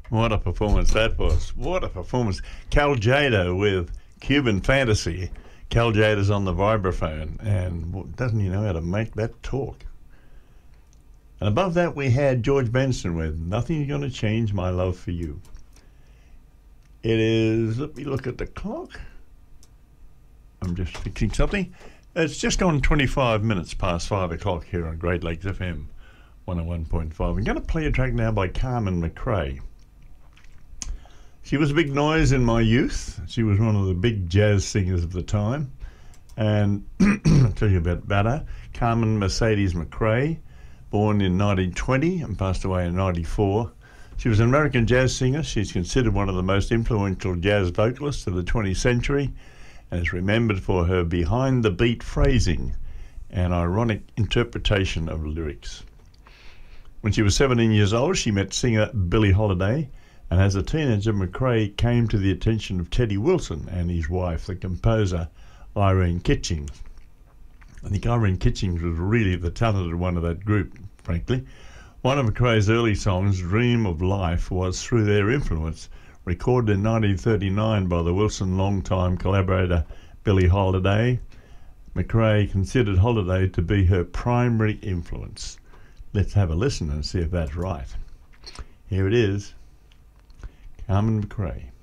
What a performance that was. What a performance. Cal Jada with Cuban Fantasy. Cal Jada's on the vibraphone, and doesn't he know how to make that talk? And above that we had George Benson with Nothing's Gonna Change My Love for You. It is, let me look at the clock. I'm just fixing something. It's just gone 25 minutes past 5 o'clock here on Great Lakes FM 101.5. I'm going to play a track now by Carmen McRae. She was a big noise in my youth. She was one of the big jazz singers of the time. And I'll tell you about her. Carmen Mercedes McRae, born in 1920 and passed away in 94. She was an American jazz singer. She's considered one of the most influential jazz vocalists of the 20th century and is remembered for her behind-the-beat phrasing and ironic interpretation of lyrics. When she was 17 years old, she met singer Billie Holiday, and as a teenager, McRae came to the attention of Teddy Wilson and his wife, the composer Irene Kitchings. I think Irene Kitchings was really the talented one of that group, frankly. One of McRae's early songs, Dream of Life, was through their influence, recorded in 1939 by the Wilson longtime collaborator Billie Holiday. McRae considered Holiday to be her primary influence. Let's have a listen and see if that's right. Here it is. Carmen McRae.